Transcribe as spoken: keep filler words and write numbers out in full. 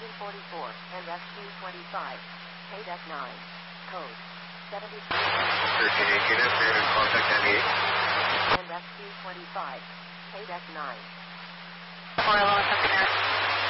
seventeen forty-four, and S Q twenty-five, K D E C nine, code seventy-three. thirteen eighteen, estimated contact ninety-eight. And S Q twenty-five, K D E C nine. four eleven,